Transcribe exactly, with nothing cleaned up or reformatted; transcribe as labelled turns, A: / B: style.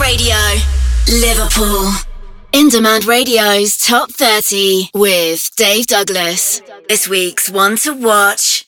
A: Radio, Liverpool. In Demand Radio's Top thirty with Dave Douglas. This week's one to watch.